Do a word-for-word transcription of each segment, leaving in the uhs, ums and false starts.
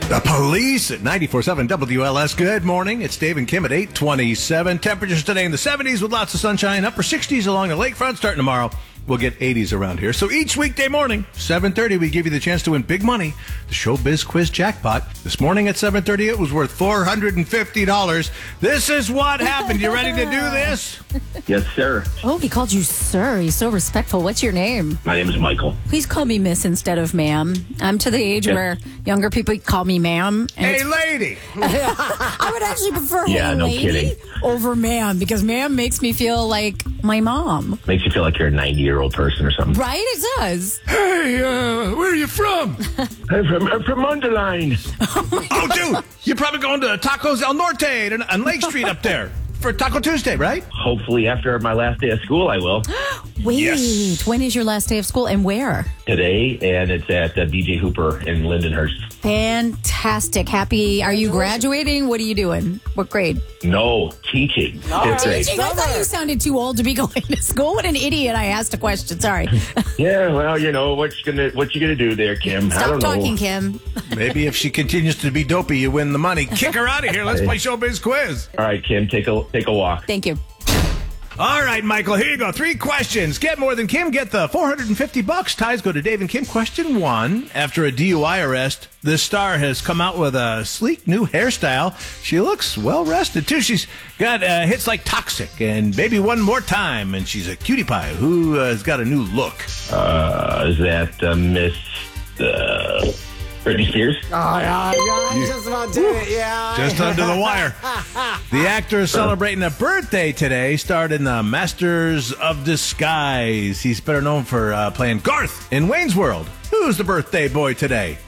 The Police at ninety-four point seven W L S. Good morning. It's Dave and Kim at eight twenty-seven. Temperatures today in the seventies with lots of sunshine. Upper sixties along the lakefront. Starting tomorrow, we'll get eighties around here. So each weekday morning, seven thirty, we give you the chance to win big money, the Showbiz Quiz Jackpot. This morning at seven thirty, it was worth four hundred fifty dollars. This is what happened. You ready to do this? Yes, sir. Oh, he called you sir. He's so respectful. What's your name? My name is Michael. Please call me miss instead of ma'am. I'm to the age Yes. where younger people call me ma'am. and Hey, it's- lady. I would actually prefer Yeah, hey no lady kidding. over ma'am because ma'am makes me feel like my mom. Makes you feel like you're a ninety-year-old person or something. Right? It does. Hey, uh, where are you from? I'm from, I'm from Underline. Oh, dude, you're probably going to Tacos El Norte and- on Lake Street up there for Taco Tuesday, right? Hopefully after my last day of school, I will. Wait, Yes. when is your last day of school and where? Today, and it's at uh, B J Hooper in Lindenhurst. Fantastic. Happy. Are you graduating? What are you doing? What grade? No, teaching. Fifth grade. Teaching. I thought you sounded too old to be going to school. What an idiot. I asked a question. Sorry. Yeah, well, you know, what you gonna what you gonna do there, Kim? I Stop don't talking, know. Kim. Maybe if she continues to be dopey, you win the money. Kick her out of here. Let's play Showbiz Quiz. All right, Kim, take a take a walk. Thank you. All right, Michael, here you go. Three questions. Get more than Kim. Get the four hundred fifty bucks. Ties go to Dave and Kim. Question one. After a D U I arrest, this star has come out with a sleek new hairstyle. She looks well rested, too. She's got uh, hits like Toxic and Baby One More Time, and she's a cutie pie who uh, has got a new look. Uh, is that uh, Miss uh, Britney Spears? Oh, yeah, yeah, I just about did it, yeah. Just under the wire. The actor is celebrating a birthday today, starred in the Masters of Disguise. He's better known for uh, playing Garth in Wayne's World. Who's the birthday boy today?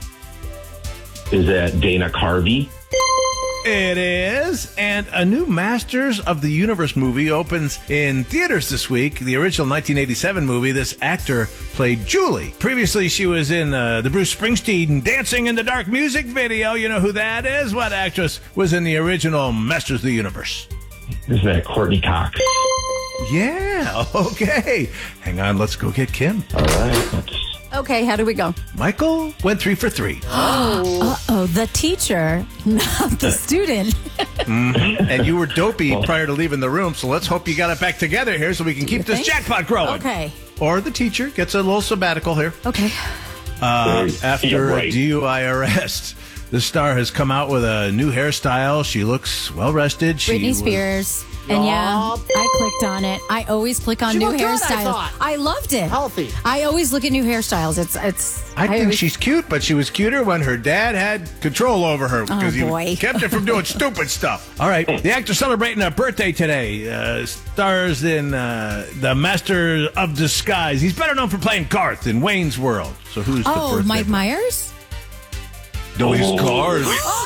Is that Dana Carvey? It is. And a new Masters of the Universe movie opens in theaters this week. The original nineteen eighty-seven movie, this actor played Julie. Previously, she was in uh, the Bruce Springsteen Dancing in the Dark music video. You know who that is? What actress was in the original Masters of the Universe? Is that Courtney Cox? Yeah, okay. Hang on, let's go get Kim. All right. Let's Okay, how do we go? Michael went three for three. Uh-oh, the teacher, not the student. And you were dopey prior to leaving the room, so let's hope you got it back together here so we can keep this think? jackpot growing. Okay. Or the teacher gets a little sabbatical here. Okay. Uh, after Yeah, a right. D U I arrest, the star has come out with a new hairstyle. She looks well rested. She Britney was- Spears. And yeah, Yup. I clicked on it. I always click on She new looked good, I hairstyles. thought. I loved it. Healthy. I always look at new hairstyles. It's it's. I think always- she's cute, but she was cuter when her dad had control over her because he Oh, boy. kept her from doing stupid stuff. All right, the actor celebrating a birthday today uh, stars in uh, the Master of Disguise. He's better known for playing Garth in Wayne's World. So who's the Oh, birthday Mike boy? Myers. No, he's Garth.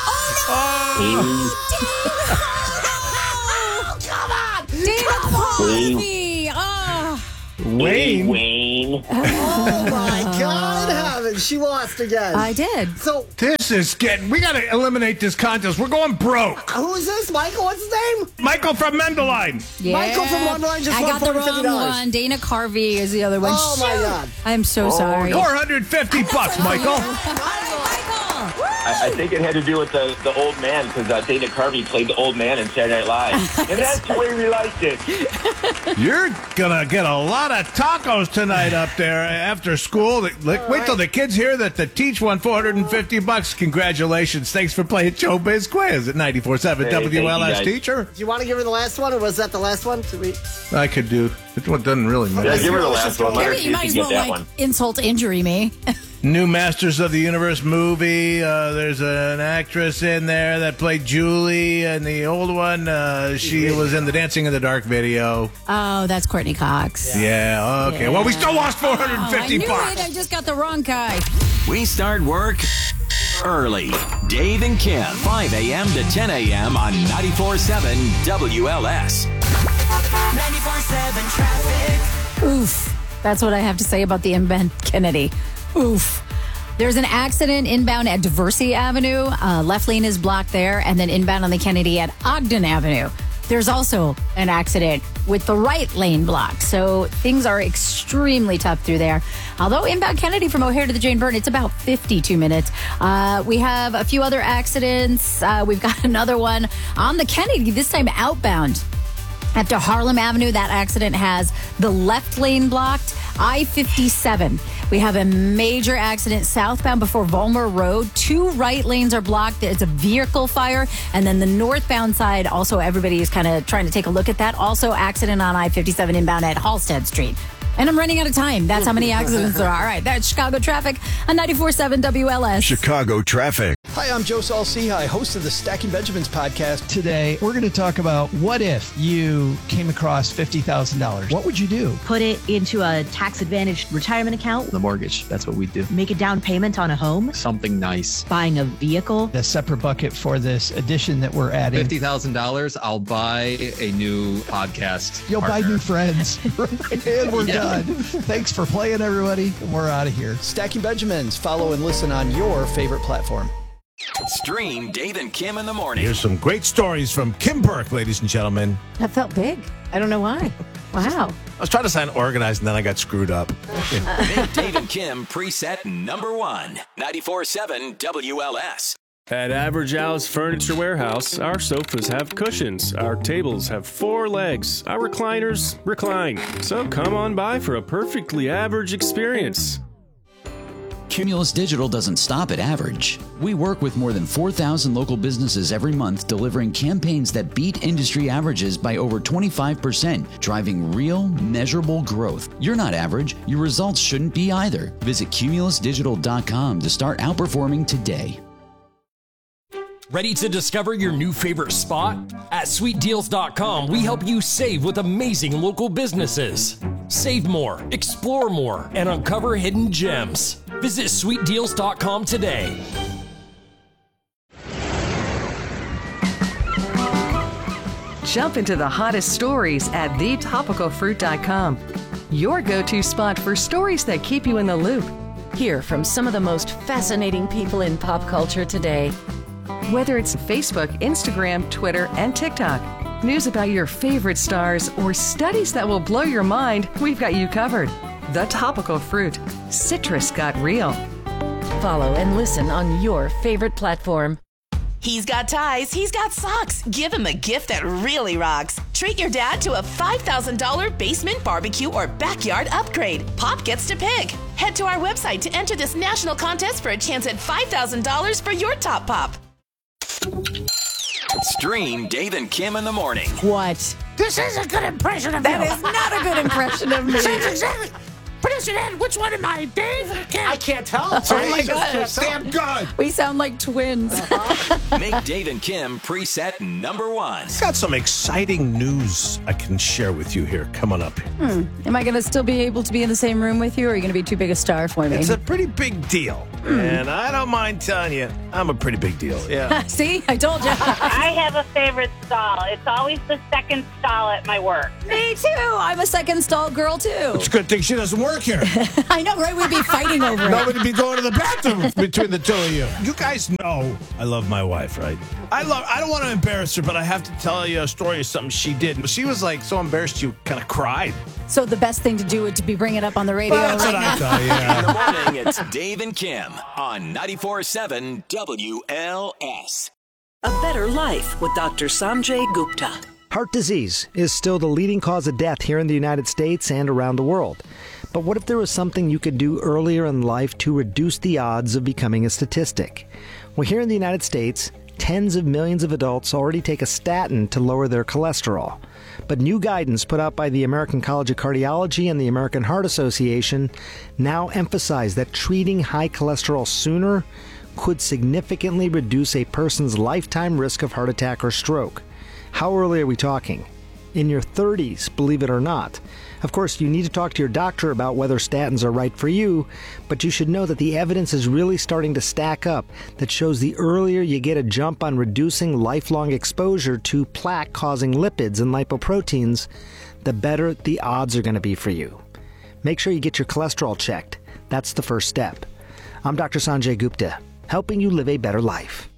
Oh, come on, Dana Carvey. Oh. Wayne. Wayne. Oh, my God in heaven. She lost again. I did. So, This is getting. We got to eliminate this contest. We're going broke. who is this? Michael? What's his name? Michael from Mendeline. Yeah. Michael from Wonderland just I won got the four hundred fifty wrong dollars. one. Dana Carvey is the other one. Oh, my Shoot. God. I'm so sorry. Four hundred fifty bucks, Michael. I, I think it had to do with the, the old man because uh, Dana Carvey played the old man in Saturday Night Live. And that's the way we liked it. You're gonna get a lot of tacos tonight up there after school. Like, wait till the kids hear that the teach won four hundred fifty bucks. Congratulations! Thanks for playing Showbiz Quiz at ninety-four point seven Hey, thank you, W L S. guys. Teacher, Do you want to give her the last one, or was that the last one? Did we... I could do. It doesn't really matter. Yeah, give her the last one. Let her Maybe see you if might you as get well that like one. insult injury me. New Masters of the Universe movie. Uh, there's an actress in there that played Julie, and the old one, uh, she was in the Dancing in the Dark video. Oh, that's Courtney Cox. Yeah. Okay. Well, we still lost four hundred Oh, I fifty knew bucks. it. I just got the wrong guy. We start work early. Dave and Kim, five a.m. to ten a.m. on ninety-four point seven W L S. ninety-four seven traffic. Oof. That's what I have to say about the inbound Kennedy. Oof. There's an accident inbound at Diversey Avenue. Uh, left lane is blocked there, and then inbound on the Kennedy at Ogden Avenue. There's also an accident with the right lane blocked. So things are extremely tough through there. Although inbound Kennedy from O'Hare to the Jane Byrne, it's about fifty-two minutes. Uh, we have a few other accidents. Uh, we've got another one on the Kennedy, this time outbound. After Harlem Avenue, that accident has the left lane blocked. I fifty-seven. We have a major accident southbound before Volmer Road. Two right lanes are blocked. It's a vehicle fire. And then the northbound side, also everybody is kind of trying to take a look at that. Also accident on I fifty-seven inbound at Halstead Street. And I'm running out of time. That's how many accidents there are. All right, that's Chicago Traffic on ninety-four point seven W L S. Chicago Traffic. Hi, I'm Joe Saul-Sehy, host of the Stacking Benjamins podcast. Today, we're going to talk about what if you came across fifty thousand dollars. What would you do? Put it into a tax-advantaged retirement account. The mortgage, that's what we do. Make a down payment on a home. Something nice. Buying a vehicle. A separate bucket for this addition that we're adding. fifty thousand dollars, I'll buy a new podcast You'll partner. buy new friends. And we're Yeah. done. Thanks for playing, everybody. We're out of here. Stacking Benjamins. Follow and listen on your favorite platform. Stream Dave and Kim in the morning. Here's some great stories from Kim Burke, ladies and gentlemen. That felt big. I don't know why. Wow. I was trying to sound organized, and then I got screwed up. Make Dave and Kim preset number one. ninety-four point seven W L S. At Average Al's Furniture Warehouse, our sofas have cushions, our tables have four legs, our recliners recline. So come on by for a perfectly average experience. Cumulus Digital doesn't stop at average. We work with more than four thousand local businesses every month, delivering campaigns that beat industry averages by over twenty-five percent, driving real, measurable growth. You're not average. Your results shouldn't be either. Visit cumulus digital dot com to start outperforming today. Ready to discover your new favorite spot? At sweet deals dot com, we help you save with amazing local businesses. Save more, explore more, and uncover hidden gems. Visit sweet deals dot com today. Jump into the hottest stories at the topical fruit dot com. Your go-to spot for stories that keep you in the loop. Hear from some of the most fascinating people in pop culture today. Whether it's Facebook, Instagram, Twitter, and TikTok, news about your favorite stars, or studies that will blow your mind, we've got you covered. The Topical Fruit. Citrus got real. Follow and listen on your favorite platform. He's got ties, he's got socks. Give him a gift that really rocks. Treat your dad to a five thousand dollars basement barbecue or backyard upgrade. Pop gets to pick. Head to our website to enter this national contest for a chance at five thousand dollars for your top pop. Stream Dave and Kim in the morning. What? This is a good impression of That you. is not a good impression of me. Sounds exactly. Producer Ed, which one am I, Dave? Kim? I can't tell. Oh my God. Damn good. We sound like twins. Make Dave and Kim preset number one. I've got some exciting news I can share with you here coming up. Hmm. Am I going to still be able to be in the same room with you, or are you going to be too big a star for me? It's a pretty big deal. And I don't mind telling you, I'm a pretty big deal. Yeah. See, I told you. I have a favorite stall. It's always the second stall at my work. Me too. I'm a second stall girl too. It's a good thing she doesn't work here. I know, right? We'd be fighting over it. Nobody'd be going to the bathroom between the two of you. You guys know I love my wife, right? I love. I don't want to embarrass her, but I have to tell you a story of something she did. She was like so embarrassed she kind of cried. So the best thing to do would to be bring it up on the radio. Well, that's right what now. I thought, yeah. In the morning, it's Dave and Kim on ninety-four point seven W L S. A Better Life with Doctor Sanjay Gupta. Heart disease is still the leading cause of death here in the United States and around the world. But what if there was something you could do earlier in life to reduce the odds of becoming a statistic? Well, here in the United States, tens of millions of adults already take a statin to lower their cholesterol. But new guidance put out by the American College of Cardiology and the American Heart Association now emphasize that treating high cholesterol sooner could significantly reduce a person's lifetime risk of heart attack or stroke. How early are we talking? In your thirties, believe it or not. Of course, you need to talk to your doctor about whether statins are right for you, but you should know that the evidence is really starting to stack up that shows the earlier you get a jump on reducing lifelong exposure to plaque-causing lipids and lipoproteins, the better the odds are going to be for you. Make sure you get your cholesterol checked. That's the first step. I'm Doctor Sanjay Gupta, helping you live a better life.